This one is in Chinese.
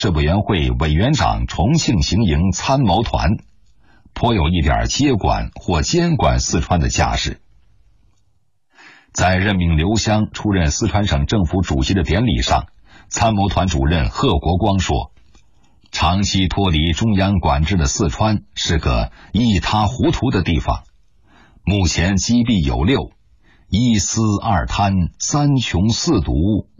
这委员会委员长重庆行营参谋团，颇有一点接管或监管四川的架势。在任命刘湘出任四川省政府主席的典礼上，参谋团主任贺国光说，长期脱离中央管制的四川是个一塌糊涂的地方，目前积弊有6，一私二贪，三穷四毒，